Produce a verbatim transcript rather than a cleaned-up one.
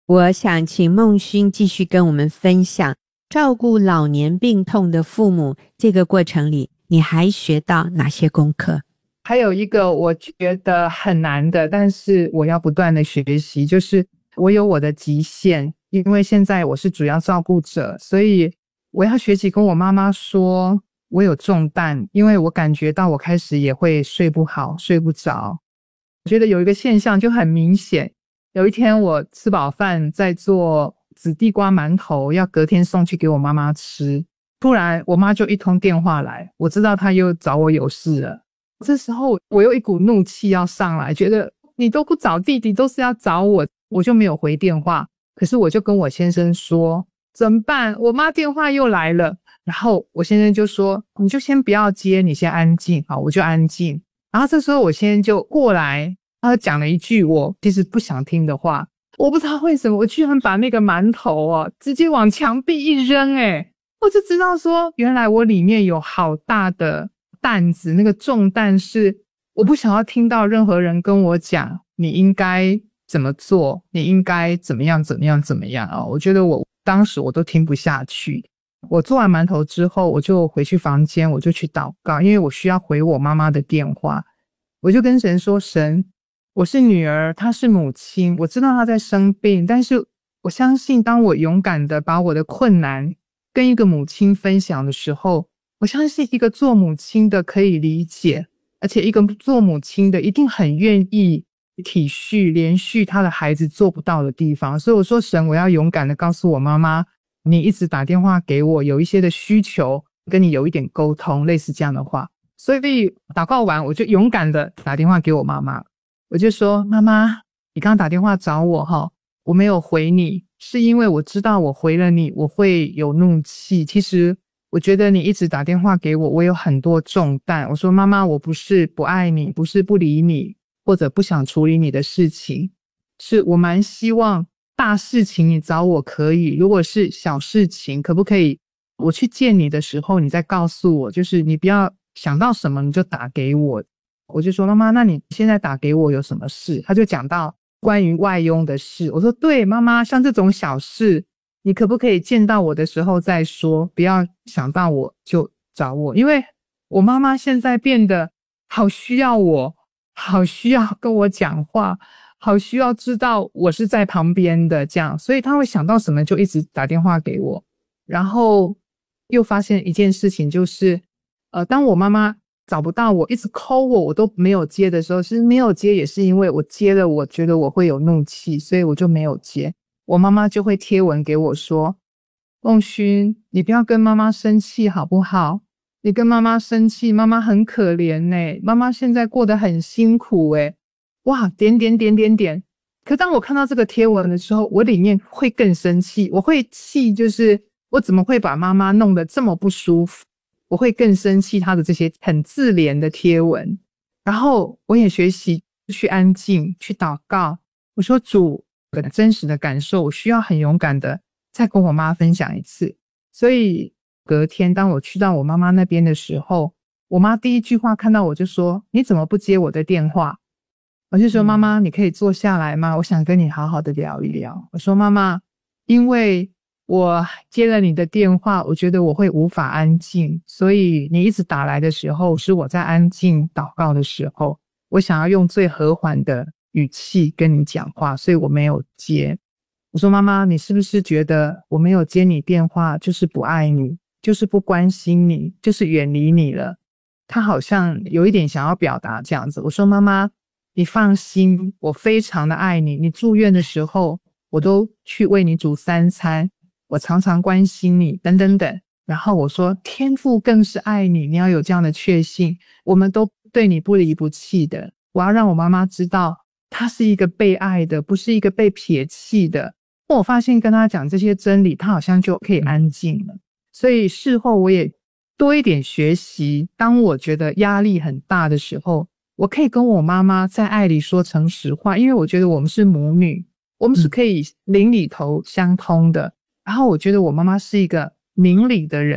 我想请孟勋继续跟我们分享照顾老年病痛的父母，这个过程里你还学到哪些功课？ 还有一个我觉得很难的，但是我要不断的学习，就是我有我的极限，因为现在我是主要照顾者，所以我要学习跟我妈妈说我有重担，因为我感觉到我开始也会睡不好睡不着。我觉得有一个现象就很明显，有一天我吃饱饭在做紫地瓜馒头，要隔天送去给我妈妈吃，突然我妈就一通电话来，我知道她又找我有事了。这时候我有一股怒气要上来，觉得你都不找弟弟，都是要找我，我就没有回电话。可是我就跟我先生说怎么办，我妈电话又来了。然后我先生就说你就先不要接，你先安静。好，我就安静。然后这时候我先生就过来，他讲了一句我其实不想听的话，我不知道为什么我居然把那个馒头哦直接往墙壁一扔，诶我就知道说原来我里面有好大的担子，那个重担是我不想要听到任何人跟我讲你应该怎么做，你应该怎么样怎么样怎么样啊！我觉得我当时我都听不下去。我做完馒头之后，我就回去房间，我就去祷告，因为我需要回我妈妈的电话。我就跟神说，神，我是女儿，她是母亲，我知道她在生病，但是我相信当我勇敢的把我的困难跟一个母亲分享的时候，我相信一个做母亲的可以理解，而且一个做母亲的一定很愿意体恤连续他的孩子做不到的地方。所以我说神，我要勇敢的告诉我妈妈，你一直打电话给我，有一些的需求跟你有一点沟通，类似这样的话。所以祷告完我就勇敢的打电话给我妈妈，我就说妈妈，你刚刚打电话找我齁，我没有回你，是因为我知道我回了你我会有怒气，其实我觉得你一直打电话给我，我有很多重担。我说妈妈，我不是不爱你，不是不理你，或者不想处理你的事情，是我蛮希望大事情你找我可以，如果是小事情可不可以我去见你的时候你再告诉我，就是你不要想到什么你就打给我。我就说妈妈，那你现在打给我有什么事？他就讲到关于外佣的事。我说对妈妈，像这种小事你可不可以见到我的时候再说，不要想到我就找我。因为我妈妈现在变得好需要我，好需要跟我讲话，好需要知道我是在旁边的这样，所以她会想到什么就一直打电话给我。然后又发现一件事情，就是呃，当我妈妈找不到我一直 call 我我都没有接的时候，其实没有接也是因为我接了我觉得我会有怒气，所以我就没有接。我妈妈就会贴文给我说，孟勋你不要跟妈妈生气好不好，你跟妈妈生气妈妈很可怜耶，妈妈现在过得很辛苦耶，哇点点点点点。可当我看到这个贴文的时候，我里面会更生气，我会气，就是我怎么会把妈妈弄得这么不舒服，我会更生气她的这些很自怜的贴文。然后我也学习去安静去祷告，我说主真实的感受我需要很勇敢的再跟我妈分享一次。所以隔天当我去到我妈妈那边的时候，我妈第一句话看到我就说你怎么不接我的电话。我就说妈妈你可以坐下来吗，我想跟你好好的聊一聊。我说妈妈，因为我接了你的电话我觉得我会无法安静，所以你一直打来的时候是我在安静祷告的时候，我想要用最和缓的语气跟你讲话，所以我没有接。我说妈妈，你是不是觉得我没有接你电话就是不爱你，就是不关心你，就是远离你了？她好像有一点想要表达这样子。我说妈妈你放心，我非常的爱你，你住院的时候我都去为你煮三餐，我常常关心你等等等。然后我说天父更是爱你，你要有这样的确信，我们都对你不离不弃的。我要让我妈妈知道她是一个被爱的，不是一个被撇弃的。我发现跟她讲这些真理，她好像就可以安静了。所以事后我也多一点学习，当我觉得压力很大的时候，我可以跟我妈妈在爱里说诚实话，因为我觉得我们是母女，我们是可以灵里头相通的。然后我觉得我妈妈是一个明理的人，